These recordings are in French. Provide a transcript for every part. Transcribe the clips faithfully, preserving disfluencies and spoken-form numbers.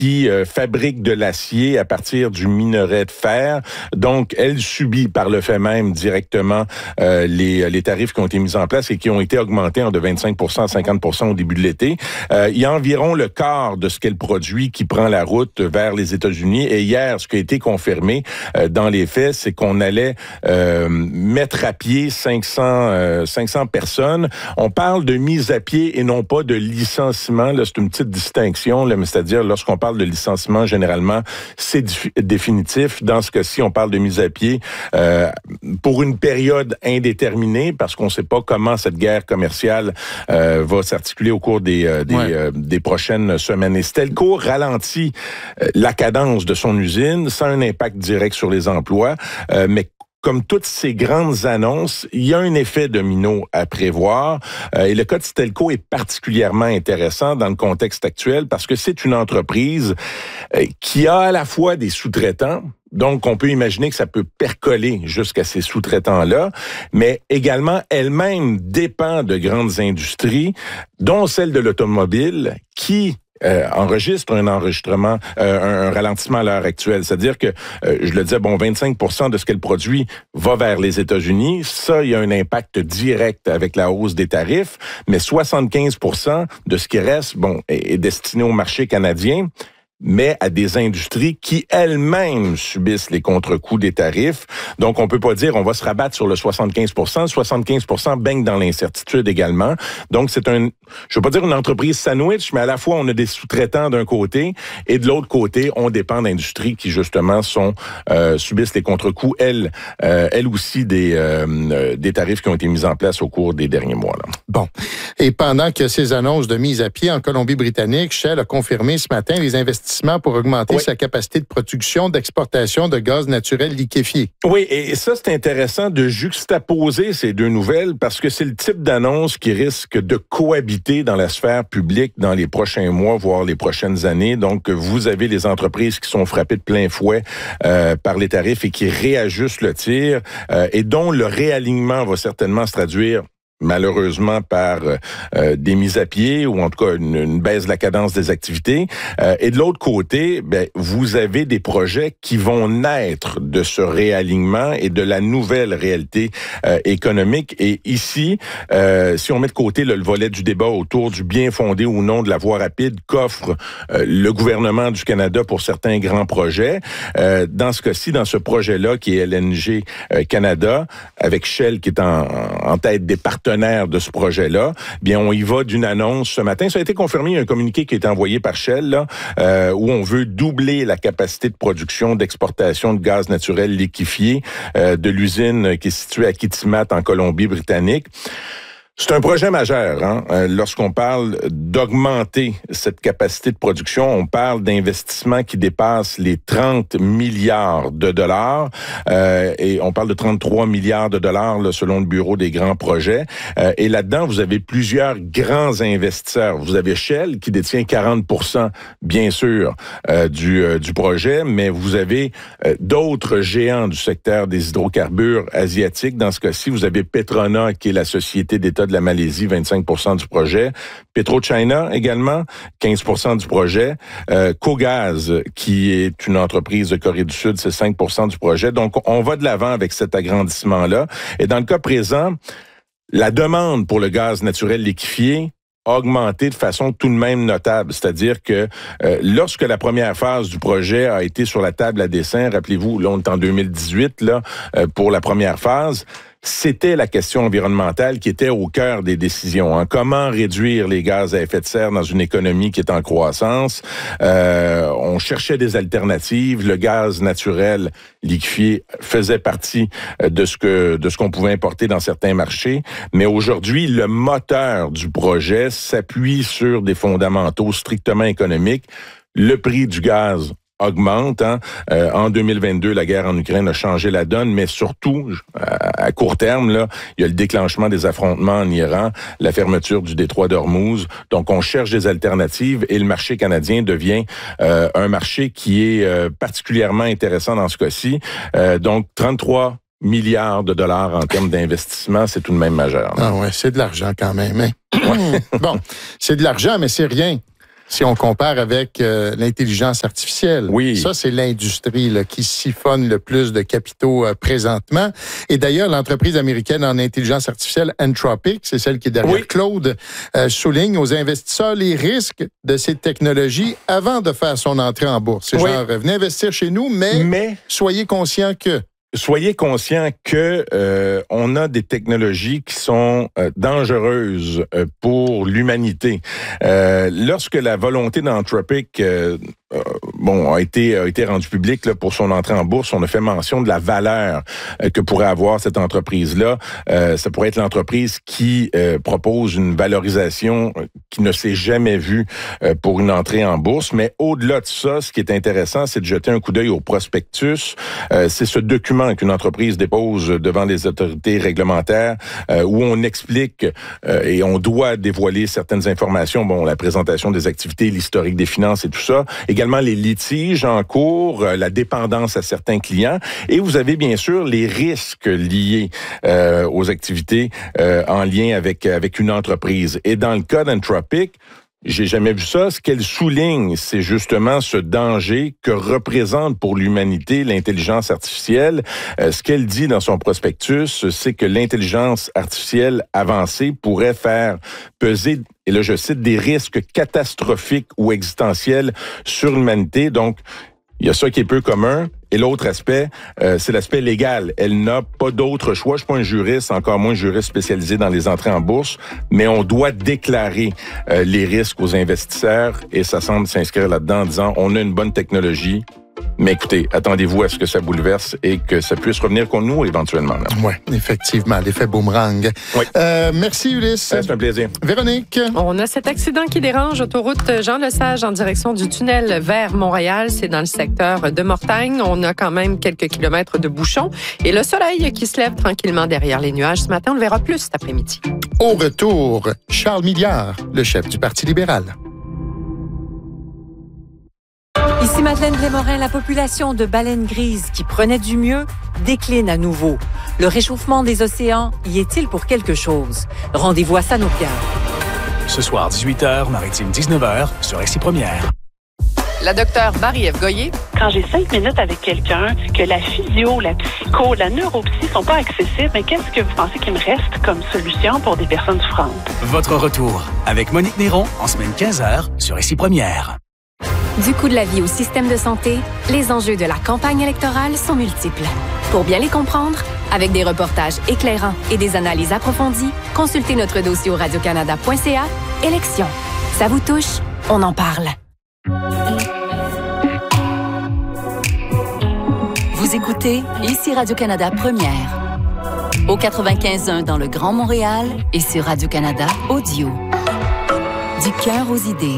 qui euh, fabrique de l'acier à partir du minerai de fer. Donc, elle subit par le fait même directement euh, les, les tarifs qui ont été mis en place et qui ont été augmentés en de vingt-cinq pour cent à cinquante pour cent au début de l'été. Euh, il y a environ le quart de ce qu'elle produit qui prend la route vers les États-Unis. Et hier, ce qui a été confirmé euh, dans les faits, c'est qu'on allait euh, mettre à pied cinq cents, euh, cinq cents personnes. On parle de mise à pied et non pas de licenciement. Là, c'est une petite distinction, là, mais c'est-à-dire lorsqu'on parle de licenciement, généralement, c'est dif- définitif. Dans ce cas-ci, on parle de mise à pied euh, pour une période indéterminée parce qu'on ne sait pas comment cette guerre commerciale euh, va s'articuler au cours des, euh, des, ouais. euh, des prochaines semaines. Et Stelco ralentit euh, la cadence de son usine sans un impact direct sur les emplois, euh, mais comme toutes ces grandes annonces, il y a un effet domino à prévoir. Euh, et le cas de Stelco est particulièrement intéressant dans le contexte actuel parce que c'est une entreprise euh, qui a à la fois des sous-traitants. Donc, on peut imaginer que ça peut percoler jusqu'à ces sous-traitants-là, mais également, elle-même dépend de grandes industries, dont celle de l'automobile, qui Euh, enregistre un enregistrement, euh, un, un ralentissement à l'heure actuelle. C'est-à-dire que, euh, je le disais, bon, vingt-cinq pour cent de ce qu'elle produit va vers les États-Unis. Ça, il y a un impact direct avec la hausse des tarifs, mais soixante-quinze pour cent de ce qui reste, bon, est, est destiné au marché canadien, mais à des industries qui elles-mêmes subissent les contre-coups des tarifs. Donc, on peut pas dire on va se rabattre sur le soixante-quinze pour cent. soixante-quinze pour cent baigne dans l'incertitude également. Donc, c'est un, je veux pas dire une entreprise sandwich, mais à la fois, on a des sous-traitants d'un côté et de l'autre côté, on dépend d'industries qui, justement, sont euh, subissent les contre-coups, elles, euh, elles aussi, des, euh, des tarifs qui ont été mis en place au cours des derniers mois. Là. Bon. Et pendant que ces annonces de mise à pied en Colombie-Britannique, Shell a confirmé ce matin les investissements pour augmenter oui. sa capacité de production, d'exportation de gaz naturel liquéfié. Oui, et ça, c'est intéressant de juxtaposer ces deux nouvelles parce que c'est le type d'annonce qui risque de cohabiter dans la sphère publique dans les prochains mois, voire les prochaines années. Donc, vous avez les entreprises qui sont frappées de plein fouet euh, par les tarifs et qui réajustent le tir euh, et dont le réalignement va certainement se traduire malheureusement par euh, des mises à pied ou en tout cas une, une baisse de la cadence des activités. Euh, et de l'autre côté, ben, vous avez des projets qui vont naître de ce réalignement et de la nouvelle réalité euh, économique. Et ici, euh, si on met de côté là, le volet du débat autour du bien fondé ou non de la voie rapide qu'offre euh, le gouvernement du Canada pour certains grands projets, euh, dans ce cas-ci, dans ce projet-là qui est L N G euh, Canada, avec Shell qui est en, en tête des partenaires de ce projet-là, bien, on y va d'une annonce ce matin. Ça a été confirmé, il y a un communiqué qui a été envoyé par Shell, là, euh, où on veut doubler la capacité de production, d'exportation de gaz naturel liquéfié euh, de l'usine qui est située à Kitimat, en Colombie-Britannique. C'est un projet majeur. Hein? Euh, lorsqu'on parle d'augmenter cette capacité de production, on parle d'investissements qui dépassent les trente milliards de dollars. Euh, et on parle de trente-trois milliards de dollars là, selon le Bureau des grands projets. Euh, et là-dedans, vous avez plusieurs grands investisseurs. Vous avez Shell qui détient quarante pour cent, bien sûr, euh, du, euh, du projet, mais vous avez euh, d'autres géants du secteur des hydrocarbures asiatiques. Dans ce cas-ci, vous avez Petronas, qui est la société d'État de la Malaisie, vingt-cinq pour cent du projet. PetroChina également, quinze pour cent du projet. Euh, Cogaz, qui est une entreprise de Corée du Sud, c'est cinq pour cent du projet. Donc, on va de l'avant avec cet agrandissement-là. Et dans le cas présent, la demande pour le gaz naturel liquéfié a augmenté de façon tout de même notable. C'est-à-dire que euh, lorsque la première phase du projet a été sur la table à dessein, rappelez-vous, là, on est en deux mille dix-huit, là, euh, pour la première phase, c'était la question environnementale qui était au cœur des décisions. Hein. Comment réduire les gaz à effet de serre dans une économie qui est en croissance? Euh, on cherchait des alternatives. Le gaz naturel liquéfié faisait partie de ce que de ce qu'on pouvait importer dans certains marchés. Mais aujourd'hui, le moteur du projet s'appuie sur des fondamentaux strictement économiques. Le prix du gaz augmente. Hein. Euh, en deux mille vingt-deux, la guerre en Ukraine a changé la donne, mais surtout, à, à court terme, là, il y a le déclenchement des affrontements en Iran, la fermeture du détroit d'Ormuz. Donc, on cherche des alternatives et le marché canadien devient euh, un marché qui est euh, particulièrement intéressant dans ce cas-ci. Euh, donc, trente-trois milliards de dollars en termes d'investissement, c'est tout de même majeur. Là. Ah ouais, c'est de l'argent quand même. Hein? Ouais. Bon, c'est de l'argent, mais c'est rien. si on compare avec euh, l'intelligence artificielle. Oui. Ça, c'est l'industrie là, qui siphonne le plus de capitaux euh, présentement. Et d'ailleurs, l'entreprise américaine en intelligence artificielle Anthropic, c'est celle qui est derrière oui. Claude, euh, souligne aux investisseurs les risques de ces technologies avant de faire son entrée en bourse. C'est oui. genre, venez investir chez nous, mais, mais soyez conscients que... Soyez conscients que euh, on a des technologies qui sont euh, dangereuses euh, pour l'humanité. Euh, lorsque la volonté d'Anthropic euh, euh, bon a été a été rendue publique là, pour son entrée en bourse, on a fait mention de la valeur euh, que pourrait avoir cette entreprise-là. Euh, ça pourrait être l'entreprise qui euh, propose une valorisation qui ne s'est jamais vue euh, pour une entrée en bourse. Mais au-delà de ça, ce qui est intéressant, c'est de jeter un coup d'œil au prospectus. Euh, c'est ce document qu'une entreprise dépose devant les autorités réglementaires euh, où on explique euh, et on doit dévoiler certaines informations, bon, la présentation des activités, l'historique des finances et tout ça, également les litiges en cours, euh, la dépendance à certains clients, et vous avez bien sûr les risques liés euh, aux activités euh, en lien avec avec une entreprise. Et dans le cas d'Anthropic, j'ai jamais vu ça. Ce qu'elle souligne, c'est justement ce danger que représente pour l'humanité l'intelligence artificielle. Euh, ce qu'elle dit dans son prospectus, c'est que l'intelligence artificielle avancée pourrait faire peser, et là je cite, des risques catastrophiques ou existentiels sur l'humanité. Donc, il y a ça qui est peu commun. Et l'autre aspect, euh, c'est l'aspect légal. Elle n'a pas d'autre choix. Je suis pas un juriste, encore moins un juriste spécialisé dans les entrées en bourse, mais on doit déclarer euh, les risques aux investisseurs et ça semble s'inscrire là-dedans en disant on a une bonne technologie, mais écoutez, attendez-vous à ce que ça bouleverse et que ça puisse revenir contre nous éventuellement. Oui, effectivement, l'effet boomerang. Oui. Euh, merci Ulysse. Euh, c'est un plaisir. Véronique. On a cet accident qui dérange autoroute Jean-Lesage en direction du tunnel vers Montréal. C'est dans le secteur de Mortagne. On a quand même quelques kilomètres de bouchons et le soleil qui se lève tranquillement derrière les nuages. Ce matin, on le verra plus cet après-midi. Au retour, Charles Milliard, le chef du Parti libéral. Ici Madeleine Blais-Morin, la population de baleines grises qui prenait du mieux décline à nouveau. Le réchauffement des océans y est-il pour quelque chose? Rendez-vous à Sanokia. Ce soir, dix-huit heures, Maritime dix-neuf heures, sur R C I Première. La docteure Marie-Ève Goyer. Quand j'ai cinq minutes avec quelqu'un, que la physio, la psycho, la neuropsy sont pas accessibles, mais qu'est-ce que vous pensez qu'il me reste comme solution pour des personnes souffrantes? Votre retour avec Monique Néron, en semaine quinze heures, sur R C I Première. Du coût de la vie au système de santé, les enjeux de la campagne électorale sont multiples. Pour bien les comprendre, avec des reportages éclairants et des analyses approfondies, consultez notre dossier au radio canada point c a. Élections. Ça vous touche? On en parle. Vous écoutez ici Radio-Canada Première. Au quatre-vingt-quinze point un dans le Grand Montréal et sur Radio-Canada Audio. Du cœur aux idées.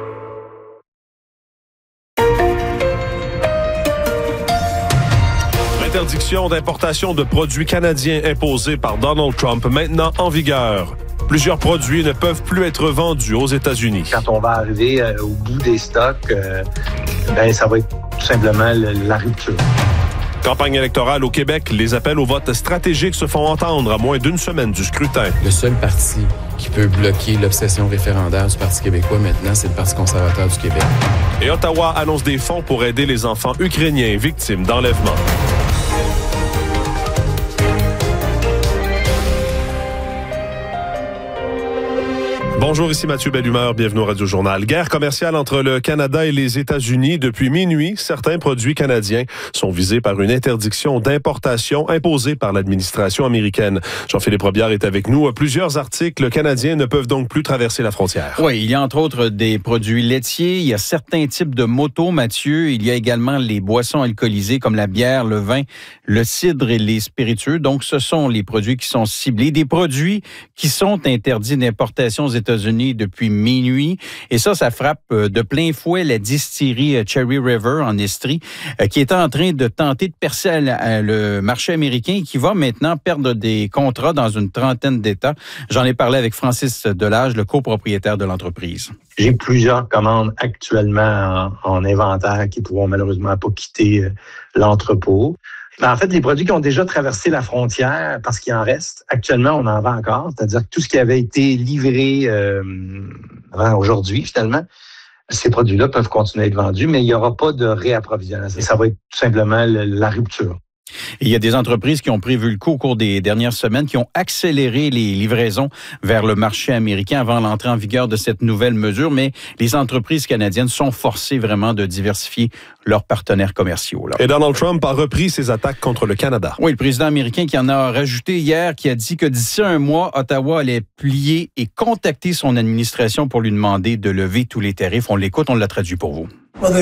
L'interdiction d'importation de produits canadiens imposée par Donald Trump maintenant en vigueur. Plusieurs produits ne peuvent plus être vendus aux États-Unis. Quand on va arriver euh, au bout des stocks, euh, ben, ça va être tout simplement le, la rupture. Campagne électorale au Québec, les appels au vote stratégique se font entendre à moins d'une semaine du scrutin. Le seul parti qui peut bloquer l'obsession référendaire du Parti québécois maintenant, c'est le Parti conservateur du Québec. Et Ottawa annonce des fonds pour aider les enfants ukrainiens victimes d'enlèvement. Bonjour, ici Mathieu Bellumeur, bienvenue au Radio Journal. Guerre commerciale entre le Canada et les États-Unis. Depuis minuit, certains produits canadiens sont visés par une interdiction d'importation imposée par l'administration américaine. Jean-Philippe Robillard est avec nous. Plusieurs articles canadiens ne peuvent donc plus traverser la frontière. Oui, il y a entre autres des produits laitiers, il y a certains types de motos, Mathieu. Il y a également les boissons alcoolisées comme la bière, le vin, le cidre et les spiritueux. Donc, ce sont les produits qui sont ciblés. Des produits qui sont interdits d'importation aux États-Unis États-Unis depuis minuit. Et ça, ça frappe de plein fouet la distillerie Cherry River en Estrie, qui est en train de tenter de percer le marché américain et qui va maintenant perdre des contrats dans une trentaine d'États. J'en ai parlé avec Francis Delage, le copropriétaire de l'entreprise. J'ai plusieurs commandes actuellement en, en inventaire qui ne pourront malheureusement pas quitter l'entrepôt. Mais en fait, les produits qui ont déjà traversé la frontière, parce qu'il en reste, actuellement, on en vend encore. C'est-à-dire que tout ce qui avait été livré euh, avant aujourd'hui, finalement, ces produits-là peuvent continuer à être vendus, mais il n'y aura pas de réapprovisionnement. Ça va être tout simplement le, la rupture. Et il y a des entreprises qui ont prévu le coup au cours des dernières semaines, qui ont accéléré les livraisons vers le marché américain avant l'entrée en vigueur de cette nouvelle mesure, mais les entreprises canadiennes sont forcées vraiment de diversifier leurs partenaires commerciaux. Là. Et Donald Trump a repris ses attaques contre le Canada. Oui, le président américain qui en a rajouté hier, qui a dit que d'ici un mois, Ottawa allait plier et contacter son administration pour lui demander de lever tous les tarifs. On l'écoute, on l'a traduit pour vous.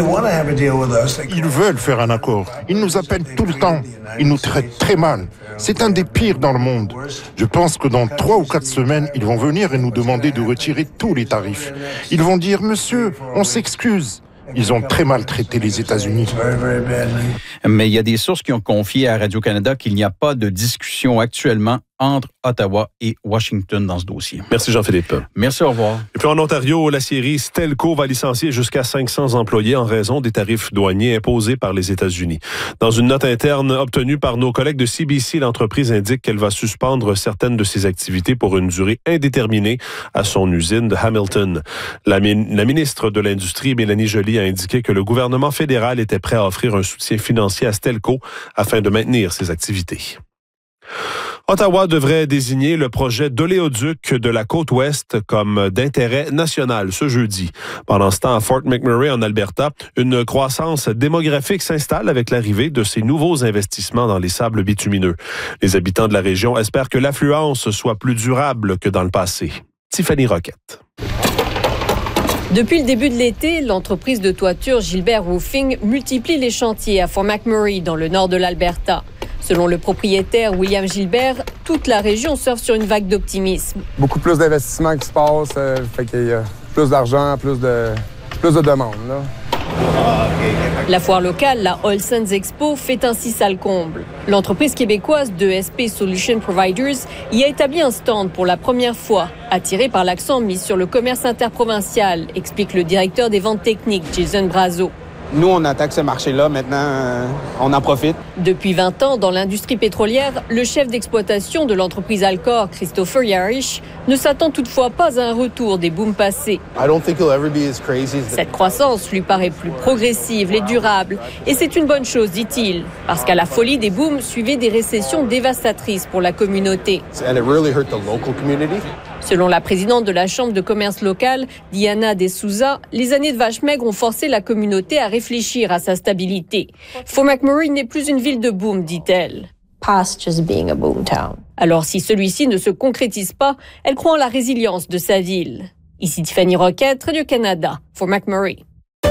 Ils veulent faire un accord. Ils nous appellent tout le temps. Ils nous traitent très mal. C'est un des pires dans le monde. Je pense que dans trois ou quatre semaines, ils vont venir et nous demander de retirer tous les tarifs. Ils vont dire, monsieur, on s'excuse. Ils ont très mal traité les États-Unis. Mais il y a des sources qui ont confié à Radio-Canada qu'il n'y a pas de discussion actuellement entre Ottawa et Washington dans ce dossier. Merci Jean-Philippe. Merci, au revoir. Et puis en Ontario, l'acierie Stelco va licencier jusqu'à cinq cents employés en raison des tarifs douaniers imposés par les États-Unis. Dans une note interne obtenue par nos collègues de C B C, l'entreprise indique qu'elle va suspendre certaines de ses activités pour une durée indéterminée à son usine de Hamilton. La, min- la ministre de l'Industrie, Mélanie Joly, a indiqué que le gouvernement fédéral était prêt à offrir un soutien financier à Stelco afin de maintenir ses activités. Ottawa devrait désigner le projet d'oléoduc de la côte ouest comme d'intérêt national ce jeudi. Pendant ce temps, à Fort McMurray, en Alberta, une croissance démographique s'installe avec l'arrivée de ces nouveaux investissements dans les sables bitumineux. Les habitants de la région espèrent que l'affluence soit plus durable que dans le passé. Tiffany Roquette. Depuis le début de l'été, l'entreprise de toiture Gilbert Roofing multiplie les chantiers à Fort McMurray, dans le nord de l'Alberta. Selon le propriétaire William Gilbert, toute la région surfe sur une vague d'optimisme. Beaucoup plus d'investissements qui se passent, euh, fait qu'il y a plus d'argent, plus de, plus de demandes. Là. La foire locale, la All Sons Expo, fait ainsi salle comble. L'entreprise québécoise de E S P Solution Providers y a établi un stand pour la première fois, attiré par l'accent mis sur le commerce interprovincial, explique le directeur des ventes techniques, Jason Brazo. Nous, on attaque ce marché-là. Maintenant, euh, on en profite. Depuis vingt ans, dans l'industrie pétrolière, le chef d'exploitation de l'entreprise Alcor, Christopher Yarish, ne s'attend toutefois pas à un retour des booms passés. I don't think he'll ever be as crazy as... Cette croissance lui paraît plus progressive et durable. Et c'est une bonne chose, dit-il, parce qu'à la folie des booms suivaient des récessions dévastatrices pour la communauté. And it really hurt the local community. Selon la présidente de la Chambre de commerce locale, Diana De Souza, les années de vache maigre ont forcé la communauté à réfléchir à sa stabilité. Fort McMurray n'est plus une ville de boom, dit-elle. Past just being a boom town. Alors si celui-ci ne se concrétise pas, elle croit en la résilience de sa ville. Ici Tiffany Roquette, Radio-Canada, Fort McMurray.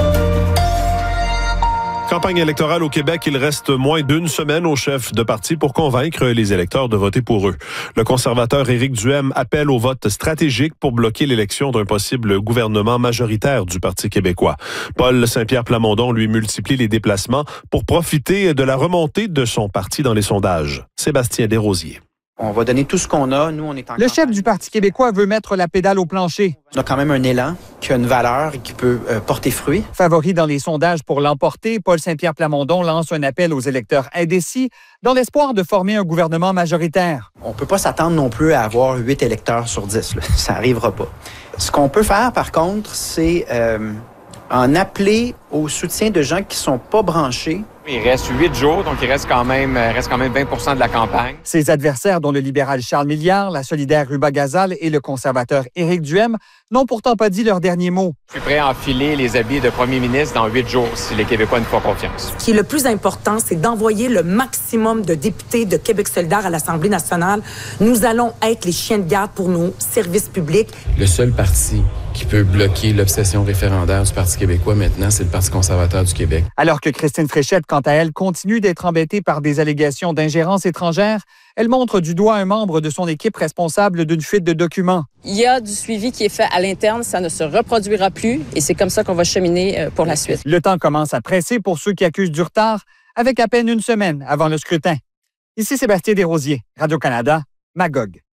Campagne électorale au Québec, il reste moins d'une semaine aux chefs de parti pour convaincre les électeurs de voter pour eux. Le conservateur Éric Duhem appelle au vote stratégique pour bloquer l'élection d'un possible gouvernement majoritaire du Parti québécois. Paul Saint-Pierre Plamondon lui multiplie les déplacements pour profiter de la remontée de son parti dans les sondages. Sébastien Desrosiers. On va donner tout ce qu'on a. Nous, on est en Le chef du Parti québécois veut mettre la pédale au plancher. On a quand même un élan qui a une valeur et qui peut euh, porter fruit. Favori dans les sondages pour l'emporter, Paul Saint-Pierre Plamondon lance un appel aux électeurs indécis dans l'espoir de former un gouvernement majoritaire. On ne peut pas s'attendre non plus à avoir huit électeurs sur dix. Là. Ça n'arrivera pas. Ce qu'on peut faire, par contre, c'est euh, en appeler au soutien de gens qui ne sont pas branchés. Il reste huit jours, donc il reste quand même, reste quand même vingt pour cent de la campagne. Ses adversaires, dont le libéral Charles Milliard, la solidaire Ruba Gazal et le conservateur Éric Duhem, n'ont pourtant pas dit leur dernier mot. Je suis prêt à enfiler les habits de premier ministre dans huit jours si les Québécois nous font confiance. Ce qui est le plus important, c'est d'envoyer le maximum de députés de Québec solidaire à l'Assemblée nationale. Nous allons être les chiens de garde pour nos services publics. Le seul parti qui peut bloquer l'obsession référendaire du Parti québécois maintenant, c'est le Parti conservateur du Québec. Alors que Christine Fréchette, quant à elle, continue d'être embêtée par des allégations d'ingérence étrangère, elle montre du doigt un membre de son équipe responsable d'une fuite de documents. Il y a du suivi qui est fait à l'interne, ça ne se reproduira plus et c'est comme ça qu'on va cheminer pour la suite. Le temps commence à presser pour ceux qui accusent du retard, avec à peine une semaine avant le scrutin. Ici Sébastien Desrosiers, Radio-Canada, Magog.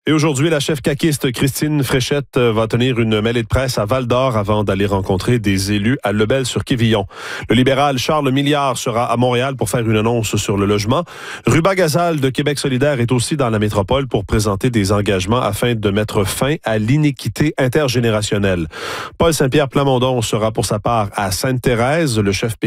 Et aujourd'hui, la chef caquiste Christine Fréchette va tenir une mêlée de presse à Val-d'Or avant d'aller rencontrer des élus à Lebel-sur-Quévillon. Le libéral Charles Milliard sera à Montréal pour faire une annonce sur le logement. Ruba Gazal de Québec solidaire est aussi dans la métropole pour présenter des engagements afin de mettre fin à l'inéquité intergénérationnelle. Paul Saint-Pierre Plamondon sera pour sa part à Sainte-Thérèse. Le chef